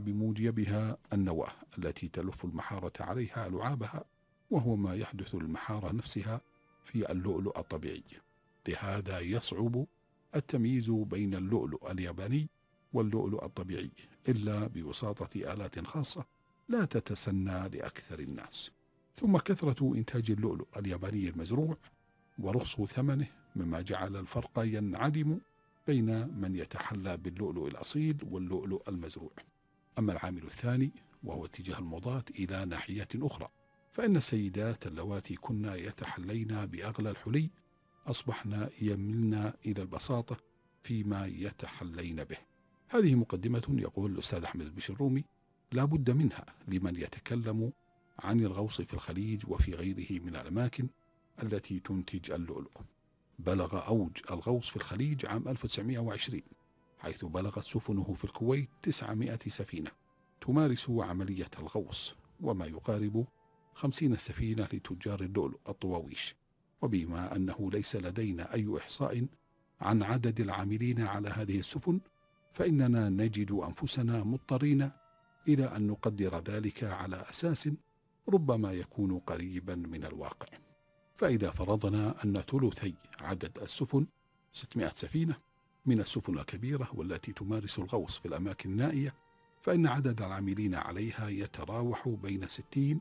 بموجبها النواة التي تلف المحارة عليها لعابها، وهو ما يحدث للمحارة نفسها في اللؤلؤ الطبيعي. لهذا يصعب التمييز بين اللؤلؤ الياباني واللؤلؤ الطبيعي إلا بوساطة آلات خاصة لا تتسنى لأكثر الناس. ثم كثرة إنتاج اللؤلؤ الياباني المزروع ورخص ثمنه مما جعل الفرق ينعدم بين من يتحلى باللؤلؤ الأصيل واللؤلؤ المزروع. أما العامل الثاني وهو اتجاه الموضات إلى ناحية أخرى، فإن السيدات اللواتي كن يتحلين بأغلى الحلي أصبحن يملن إلى البساطة فيما يتحلين به. هذه مقدمة يقول الأستاذ أحمد البشر الرومي لا بد منها لمن يتكلم عن الغوص في الخليج وفي غيره من الأماكن التي تنتج اللؤلؤ. بلغ أوج الغوص في الخليج عام 1920، حيث بلغت سفنه في الكويت 900 سفينة تمارس عملية الغوص، وما يقارب 50 سفينة لتجار اللؤلؤ الطواويش. وبما أنه ليس لدينا أي إحصاء عن عدد العاملين على هذه السفن، فإننا نجد أنفسنا مضطرين إلى أن نقدر ذلك على أساس ربما يكون قريبا من الواقع. فإذا فرضنا أن ثلثي عدد السفن 600 سفينة من السفن الكبيرة والتي تمارس الغوص في الأماكن النائية، فإن عدد العاملين عليها يتراوح بين 60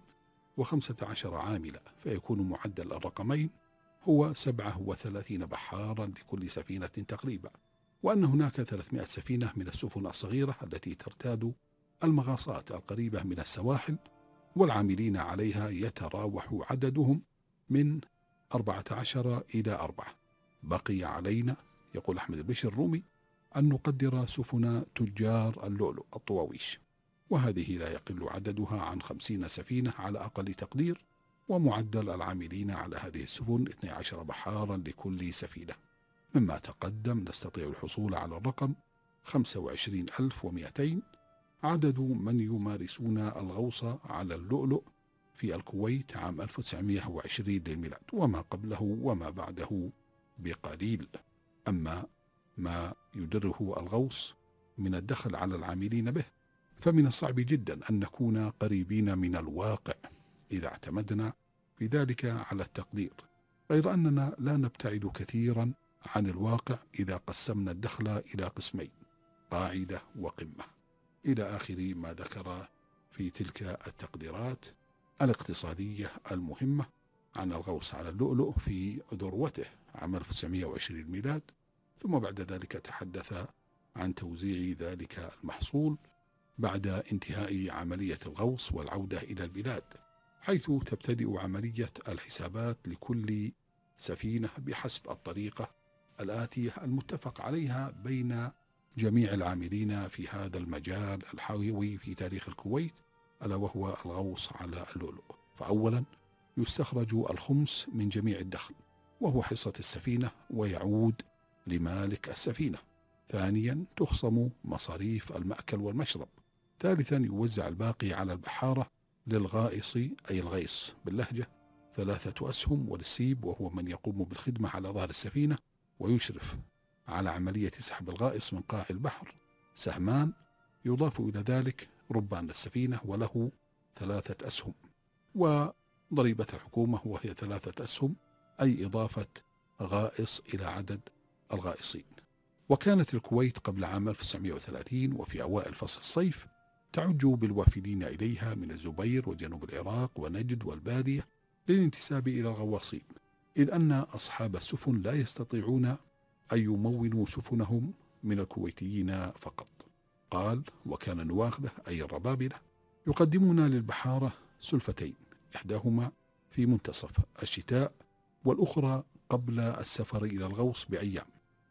و15 عاملا، فيكون معدل الرقمين هو 37 بحارا لكل سفينة تقريبا، وأن هناك 300 سفينة من السفن الصغيرة التي ترتاد المغاصات القريبة من السواحل، والعاملين عليها يتراوح عددهم من 14 إلى 4. بقي علينا، يقول أحمد البشر الرومي، أن نقدر سفن تجار اللؤلؤ الطواويش، وهذه لا يقل عددها عن 50 سفينة على أقل تقدير، ومعدل العاملين على هذه السفن 12 بحارا لكل سفينة. مما تقدم نستطيع الحصول على الرقم 25,200 عدد من يمارسون الغوص على اللؤلؤ في الكويت عام 1920 للميلاد، وما قبله وما بعده بقليل. أما ما يدره الغوص من الدخل على العاملين به، فمن الصعب جدا أن نكون قريبين من الواقع إذا اعتمدنا في ذلك على التقدير، غير أننا لا نبتعد كثيرا عن الواقع إذا قسمنا الدخل إلى قسمين: قاعدة وقمة، إلى آخر ما ذكر في تلك التقديرات الاقتصادية المهمة عن الغوص على اللؤلؤ في ذروته عام 1920 ميلاد. ثم بعد ذلك تحدث عن توزيع ذلك المحصول بعد انتهاء عملية الغوص والعودة إلى البلاد، حيث تبتدئ عملية الحسابات لكل سفينة بحسب الطريقة الآتية المتفق عليها بين جميع العاملين في هذا المجال الحيوي في تاريخ الكويت، ألا وهو الغوص على اللؤلؤ. فأولا يستخرج الخمس من جميع الدخل، وهو حصة السفينة ويعود لمالك السفينة. ثانيا تخصم مصاريف المأكل والمشرب. ثالثا يوزع الباقي على البحارة للغائص أي الغيص باللهجة 3 أسهم، وللسيب وهو من يقوم بالخدمة على ظهر السفينة ويشرف على عملية سحب الغائص من قاع البحر 2 سهمان، يضاف إلى ذلك ربان السفينة وله 3 أسهم، وضريبة الحكومة وهي 3 أسهم، أي إضافة غائص إلى عدد الغائصين. وكانت الكويت قبل عام 1930 وفي أوائل فصل الصيف تعج بالوافدين إليها من الزبير وجنوب العراق ونجد والبادية للانتساب إلى الغواصين، إذ أن أصحاب السفن لا يستطيعون أن يمونوا سفنهم من الكويتيين فقط. قال: وكان النواخذة أي الربابلة يقدمون للبحارة سلفتين، إحداهما في منتصف الشتاء والأخرى قبل السفر إلى الغوص بأيام،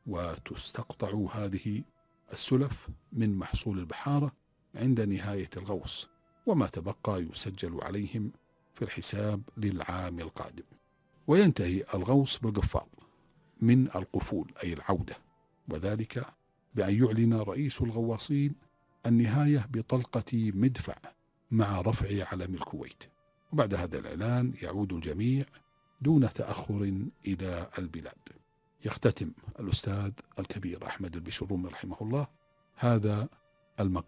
وتستقطع هذه السلف من محصول البحارة عند نهاية الغوص، وما تبقى يسجل عليهم في الحساب للعام القادم. وينتهي الغوص بالقفال من القفول أي العودة، وذلك بأن يعلن رئيس الغواصين النهاية بطلقة مدفع مع رفع علم الكويت، وبعد هذا الإعلان يعود الجميع دون تأخر إلى البلاد. يختتم الأستاذ الكبير أحمد البشر الرومي رحمه الله هذا المقال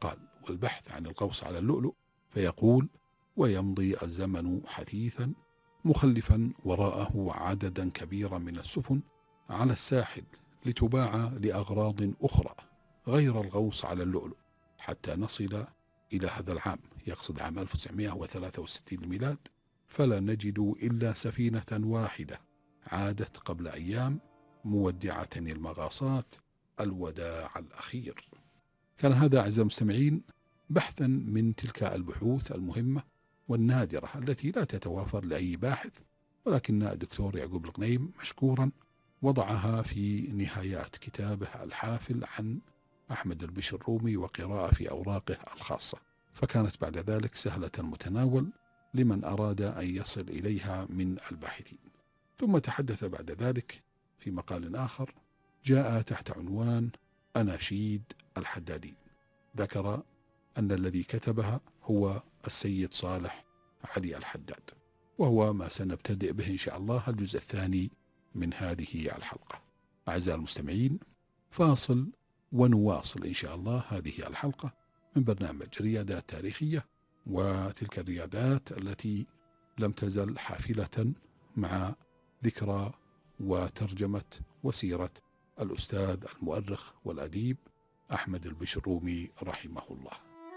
والبحث عن الغوص على اللؤلؤ، فيقول: ويمضي الزمن حثيثا مخلفا وراءه عددا كبيرا من السفن على الساحل لتباع لأغراض أخرى غير الغوص على اللؤلؤ، حتى نصل إلى هذا العام، يقصد عام 1963 الميلاد، فلا نجد إلا سفينة واحدة عادت قبل أيام مودعة المغاصات الوداع الأخير. كان هذا أعزائي المستمعين بحثا من تلك البحوث المهمة والنادرة التي لا تتوافر لأي باحث، ولكن الدكتور يعقوب الغنيم مشكورا وضعها في نهايات كتابه الحافل عن أحمد البشر الرومي وقراءة في أوراقه الخاصة، فكانت بعد ذلك سهلة المتناول لمن أراد أن يصل إليها من الباحثين. ثم تحدث بعد ذلك في مقال آخر جاء تحت عنوان أناشيد الحدادين، ذكر أن الذي كتبها هو السيد صالح علي الحداد، وهو ما سنبتدئ به إن شاء الله الجزء الثاني من هذه الحلقة. أعزائي المستمعين، فاصل ونواصل إن شاء الله هذه الحلقة من برنامج ريادات تاريخية، وتلك الريادات التي لم تزل حافلة مع ذكرى وترجمة وسيرة الأستاذ المؤرخ والأديب أحمد البشر الرومي رحمه الله.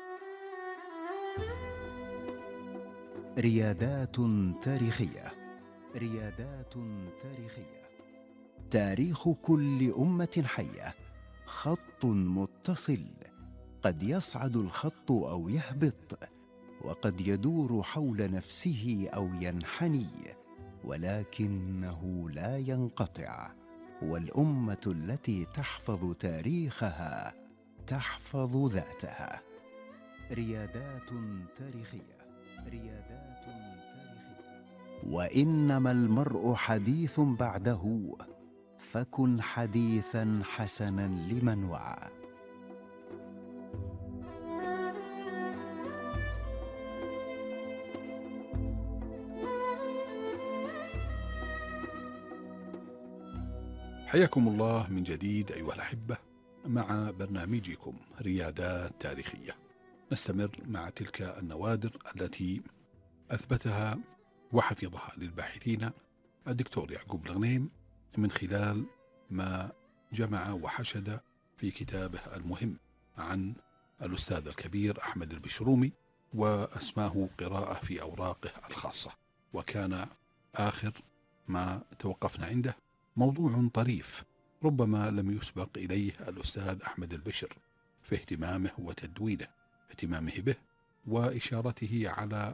ريادات تاريخية. ريادات تاريخية. تاريخ كل أمة حية خط متصل، قد يصعد الخط أو يهبط، وقد يدور حول نفسه أو ينحني، ولكنه لا ينقطع. والأمة التي تحفظ تاريخها تحفظ ذاتها. ريادات تاريخية. ريادات تاريخية. وإنما المرء حديث بعده، فكن حديثا حسنا لمن وعى. حياكم الله من جديد أيها الأحبة مع برنامجكم ريادات تاريخية. نستمر مع تلك النوادر التي أثبتها وحفظها للباحثين الدكتور يعقوب الغنيم من خلال ما جمع وحشد في كتابه المهم عن الأستاذ الكبير أحمد البشر الرومي، وأسماه قراءة في أوراقه الخاصة. وكان آخر ما توقفنا عنده موضوع طريف ربما لم يسبق إليه الأستاذ أحمد البشر في اهتمامه وتدوينه، اهتمامه به وإشارته على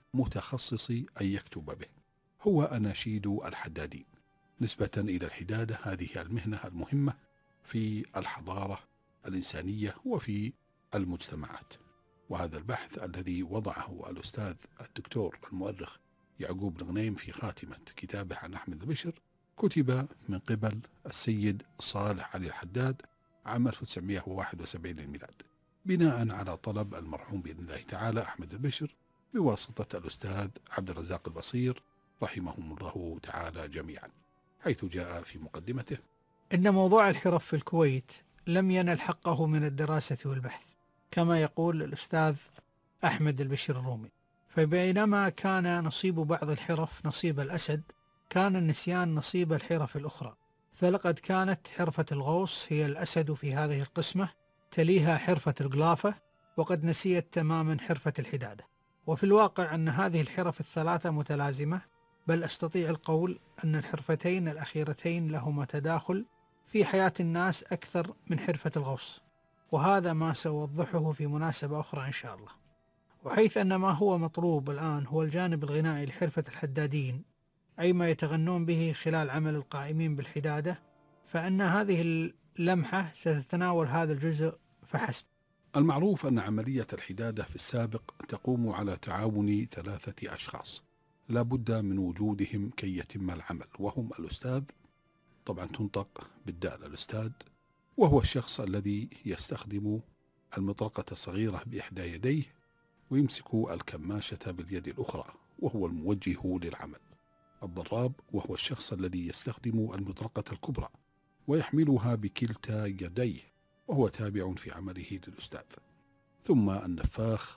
المتخصص أن يكتب به، هو أناشيد الحدادين، نسبة إلى الحدادة، هذه المهنة المهمة في الحضارة الإنسانية وفي المجتمعات. وهذا البحث الذي وضعه الأستاذ الدكتور المؤرخ يعقوب الغنيم في خاتمة كتابه عن أحمد البشر كتب من قبل السيد صالح علي الحداد عام 1971 للميلاد، بناء على طلب المرحوم بإذن الله تعالى أحمد البشر بواسطة الأستاذ عبد الرزاق البصير رحمهم الله تعالى جميعا، حيث جاء في مقدمته: إن موضوع الحرف في الكويت لم ينل حقه من الدراسة والبحث كما يقول الأستاذ أحمد البشر الرومي، فبينما كان نصيب بعض الحرف نصيب الأسد، كان النسيان نصيب الحرف الأخرى، فلقد كانت حرفة الغوص هي الأسد في هذه القسمة، تليها حرفة الغلافة، وقد نسيت تماما حرفة الحدادة. وفي الواقع أن هذه الحرف الثلاثة متلازمة، بل أستطيع القول أن الحرفتين الأخيرتين لهما تداخل في حياة الناس أكثر من حرفة الغوص، وهذا ما سأوضحه في مناسبة أخرى إن شاء الله. وحيث أن ما هو مطلوب الآن هو الجانب الغنائي لحرفة الحدادين، أي ما يتغنون به خلال عمل القائمين بالحدادة، فإن هذه اللمحة ستتناول هذا الجزء فحسب. المعروف أن عملية الحدادة في السابق تقوم على تعاون 3 أشخاص لا بد من وجودهم كي يتم العمل، وهم الأستاذ، طبعا تنطق بالدال الأستاذ، وهو الشخص الذي يستخدم المطرقة الصغيرة بإحدى يديه ويمسك الكماشة باليد الأخرى وهو الموجه للعمل. الضراب وهو الشخص الذي يستخدم المطرقة الكبرى ويحملها بكلتا يديه وهو تابع في عمله للأستاذ. ثم النفاخ